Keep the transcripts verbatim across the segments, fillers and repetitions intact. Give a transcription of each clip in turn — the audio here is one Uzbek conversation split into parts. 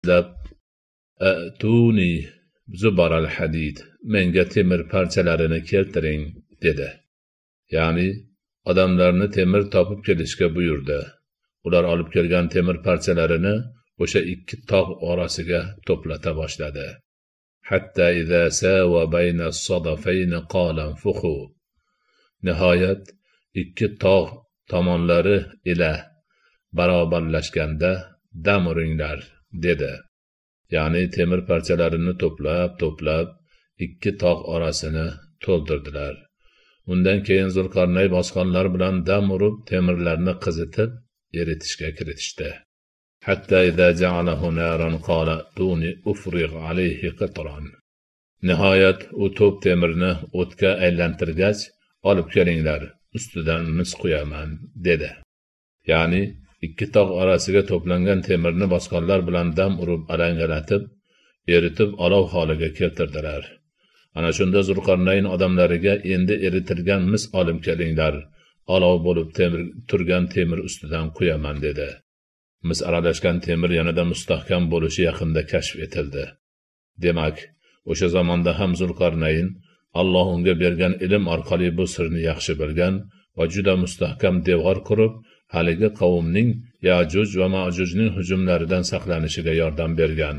lab "Atuni zubaral hadid", menga temir parchalarini keltiring dedi. Ya'ni odamlarni temir topib kelishga buyurdi. Ular olib kelgan temir parchalarini o'sha ikki tog' orasiga to'plata boshladi. Hatta idza sawa bayna as-sadafayn qala anfukhu. Nihoyat ikki tog' tomonlari ila barobarlashganda dam uringlar dedi. Ya'ni temir parchalarini to'plab to'plab ikki tog' orasini to'ldirdilar. Undan keyin Zulqarnay boshqonlar bilan dam urib temirlarni qizitib eritishga kiritishdi. Hatta idza ja'alahu naran qala tuni ufrig alayhi qitran. Nihoyat u to'p temirni o'tga aylantirgach, olib kelinglar, ustidan mis qo'yaman dedi. Ya'ni ikki tog' orasiga to'plangan temirni boshqonlar bilan dam urib alangalatib, eritib olov holiga keltirdilar. Ana shunda Zulqarnayn odamlariga endi eritilgan mis olib kelinglar, olov bo'lib temir turgan temir ustidan qo'yaman dedi. Mis aralashgan temir yanada mustahkam bo'lishi yaqinda kashf etildi. Demak, o'sha zamonda ham Zulqarnayn Alloh unga bergan ilm orqali bu sirni yaxshi bilgan va juda mustahkam devor qurib, haligi qavmning Yajuj va Majujning hujumlaridan saqlanishiga yordam bergan.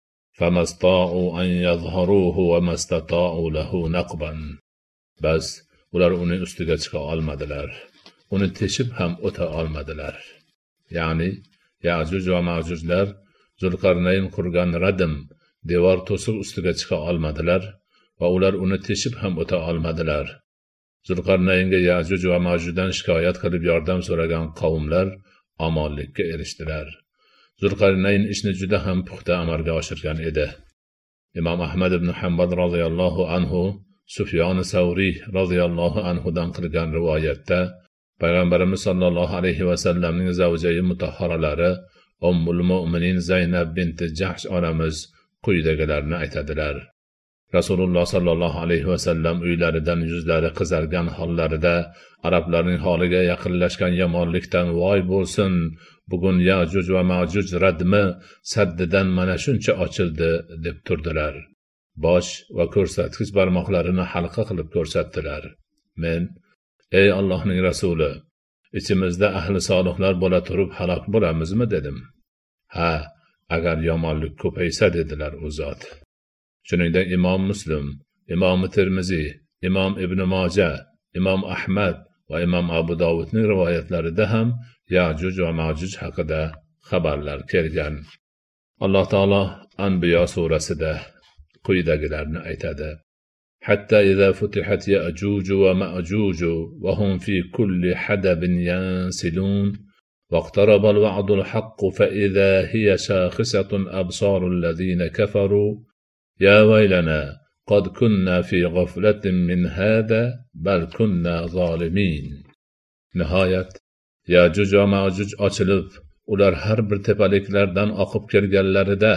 Famasta'u an yadhharuhu wa mastata'u lahu naqban. Bas ular uning ustiga chiqa olmadilar. Uni teshib ham o'ta olmadilar. Ya'ni Yajuj va Majujlar Zulqarnayn qurgan radim devor to'siq ustiga chiqa olmadilar va ular uni teshib ham o'ta olmadilar. Zulqarnaynga Yajuj va Majujdan shikoyat qilib yordam so'ragan qavmlar omonlikka erishdilar. Zulqarnayn ishni juda ham puxta amalga oshirgan edi. Imom Ahmad ibn Hanbal roziyallohu anhu Sufyon Savriy roziyallohu anhu dan qilgan rivoyatda Payg'ambarimiz sollallohu alayhi va sallamning zavjai mutahharalari Ummul Mu'minin Zaynab bint Jahsh onamiz quyidagilarni aytadilar. Rasululloh sollallohu alayhi va sallam uylaridan yuzlari qizargan hollarida arablarning holiga yaqinlashgan yomonlikdan voy bo'lsin, bugun Yajuj va Majuj radmi saddidan mana shuncha ochildi deb turdilar. Bosh va ko'rsatkich barmoqlarini halqa qilib ko'rsatdilar. Men, ey Allohning rasuli, ichimizda ahli solihlar bo'la turib halok bo'lamizmi dedim. Ha, agar yomonlik ko'paysa dedilar u zot. Shuningdek Imom Muslim, Imom Termiziy, Imom Ibn Moja, Imom Ahmad va Imom Abu Dovudning rivoyatlarida ham Yajuj va Majuj haqida xabarlar kelgan. Alloh taolo Anbiyo surasida quyidagilarni aytadi. Hatta idza futihat Yajuj va Majuj va hum fi kulli hadabin yansilun واقترب الوعد الحق فإذا هي شاخصة أبصار الذين كفروا يا ويلنا قد كنا في غفلة من هذا بل كنا ظالمين. Nihoyat Yajuj va Majuj ochilib, ular har bir tepaliklardan oqib kelganlarida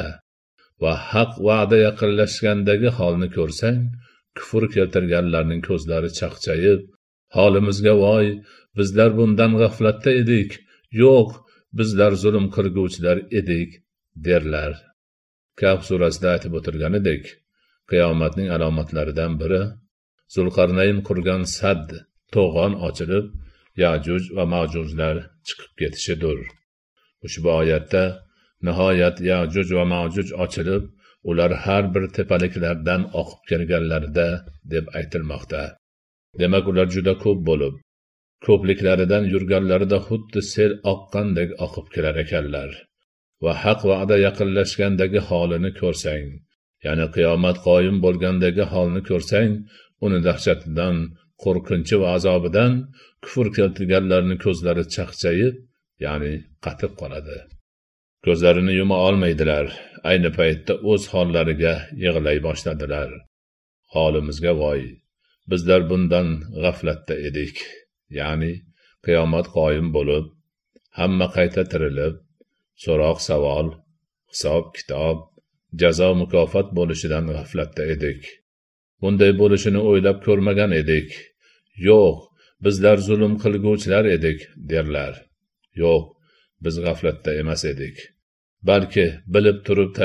va haq va'da yaqinlashgandagi holni ko'rsang, kufr keltirganlarning ko'zlari chaqchayib, holimizga voy, bizlar bundan g'aflatda edik, yo'q, bizlar zulm qilguvchilar edik derlar. Kahf surasida aytib o'tirganidek, qiyomatning alomatlaridan biri Zulqarnayn qurgan sad to'g'on ochilib, Yajuj va Majujlar chiqib ketishidir. Ushbu oyatda nihoyat Yajuj va Majuj ochilib, ular har bir tepaliklardan oqib kelganlarida deb aytilmoqda. Demak, ular juda ko'p bo'lib, ko'pliklaridan yurganlarida xuddi sel oqqandek oqib kelar ekanlar. Va haq va'da yaqinlashgandagi holini ko'rsang, ya'ni qiyomat qoyim bo'lgandagi holni ko'rsang, uni dahshatidan, qo'rqinchi va azobidan kufr keltirganlarning ko'zlari chaqchayib, ya'ni qatib qoladi. Ko'zlarini yuma olmaydilar. Ayni paytda o'z hollariga yig'lay boshladilar. Holimizga voy, bizlar bundan g'aflatda edik. Ya'ni qiyomat qoyim bo'lib, hamma qayta tirilib, so'roq savol, hisob kitob, jazo mukofot bo'lishidan g'aflatda edik. Bunday bo'lishini o'ylab ko'rmagan edik. Yo'q, bizlar zulm qilguvchilar edik derlar. Yo'q, biz g'aflatda emas edik. Balki bilib turib